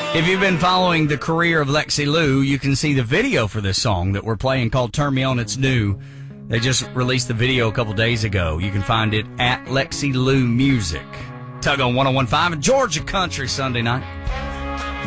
If you've been following the career of Lexi Lou, you can see the video for this song that we're playing called Turn Me On, It's New. They just released the video a couple days ago. You can find it at Lexi Lou Music. Tug on 101.5 and Georgia Country Sunday night.